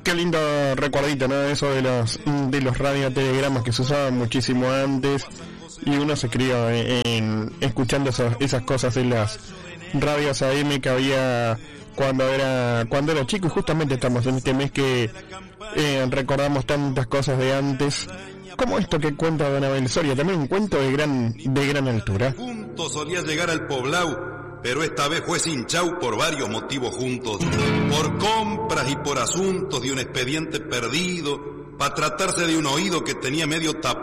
Qué lindo recuerdito, ¿no? Eso de los radiotelegramas que se usaban muchísimo antes y uno se crió escuchando esas cosas en las radios AM que había cuando era chico. Y justamente estamos en este mes que recordamos tantas cosas de antes, como esto que cuenta Don Abel Soria, también un cuento de gran altura. Juntos solía llegar al poblado, pero esta vez fue sin chau por varios motivos juntos. Por compras y por asuntos de un expediente perdido, para tratarse de un oído que tenía medio tapado.